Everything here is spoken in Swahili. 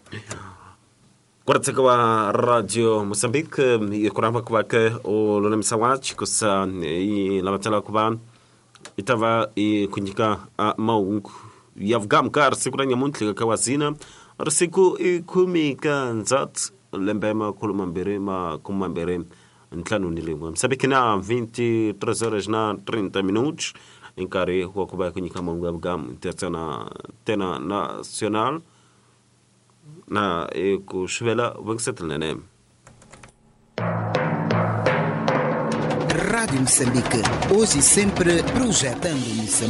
Kurateka wa Radio Mozambique kuramba kwake olole msawachi kusa lamatala kuba itava kunyika maungu yavgamkar sikuranya muntliga kawazina rasiku ikumika nzat lembema kulumambere ma kumambere ntlanu nilingwa Mozambique na 23 horas na 30 minutos enkare huwa kuba kunyika maungu yavgam tena nacional na kushvela wengsetlene Rádio Moçambique, hoje e sempre projetando Moçambique.